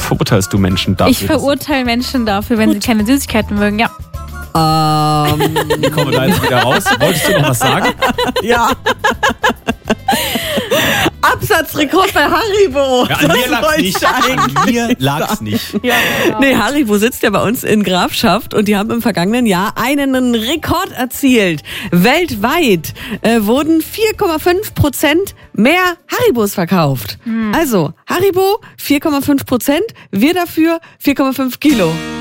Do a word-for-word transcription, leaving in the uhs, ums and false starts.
verurteilst du Menschen dafür? Ich verurteile Menschen dafür, wenn Gut. sie keine Süßigkeiten mögen, ja. Ähm. Wie kommen wir da jetzt wieder raus? Wolltest du noch was sagen? Ja. Absatzrekord bei Haribo. Ja, an mir lag's nicht. An mir lag's nicht. Ja, genau. Nee, Haribo sitzt ja bei uns in Grafschaft und die haben im vergangenen Jahr einen Rekord erzielt. Weltweit äh, wurden vier Komma fünf Prozent mehr Haribos verkauft. Hm. Also Haribo vier Komma fünf Prozent, wir dafür vier Komma fünf Kilo.